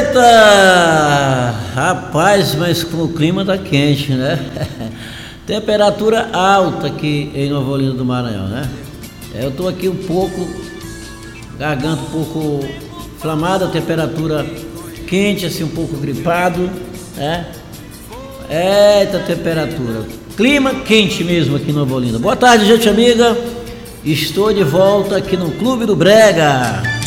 Eita! Rapaz, mas com o clima tá quente, né? Temperatura alta aqui em Nova Olinda do Maranhão, né? Eu tô aqui um pouco, garganta um pouco inflamada, temperatura quente, assim, um pouco gripado, né? Eita temperatura, clima quente mesmo aqui em Nova Olinda. Boa tarde, gente amiga. Estou de volta aqui no Clube do Brega.